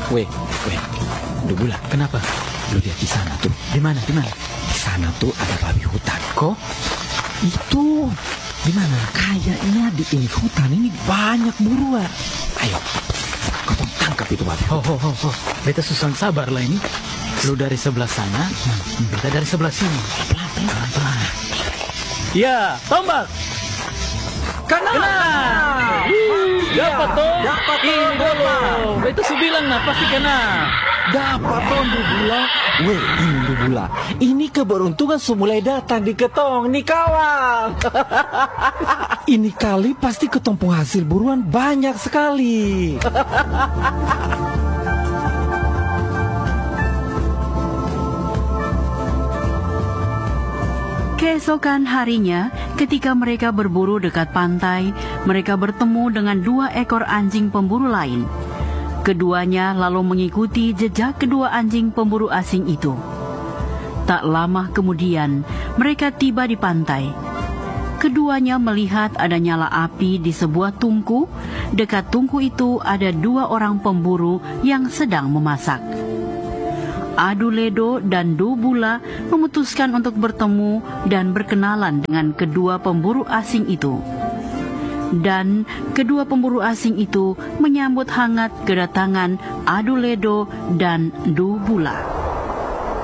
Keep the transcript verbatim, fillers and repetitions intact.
Weh, weh, Dubula, Kenapa? lu lihat di sana tuh. Di mana? Di mana? Di sana tuh ada babi hutan. Kok? Itu Di mana? kayaknya di ini hutan ini banyak buruan. Ayo, kau tong tangkap itu babi. Oh, oh, oh, oh. Beta susah sabar lah ini. Lu dari sebelah sana, beta dari sebelah sini. Pelan-pelan. Ya, tombak. Kena. Dapat toh? Dapat toh, Ini dapat. dulu. Beta su bilang nah pasti kena. Dapat toh Dubula. Weh, ini Dubula. Ini keberuntungan semulai datang di ketong nih kawan. Ini kali pasti ketong penghasil buruan banyak sekali. Keesokan harinya, ketika mereka berburu dekat pantai, mereka bertemu dengan dua ekor anjing pemburu lain. Keduanya lalu mengikuti jejak kedua anjing pemburu asing itu. Tak lama kemudian, mereka tiba di pantai. Keduanya melihat ada nyala api di sebuah tungku. Dekat tungku itu ada dua orang pemburu yang sedang memasak. Aduledo dan Dubula memutuskan untuk bertemu dan berkenalan dengan kedua pemburu asing itu. Dan kedua pemburu asing itu menyambut hangat kedatangan Aduledo dan Dubula.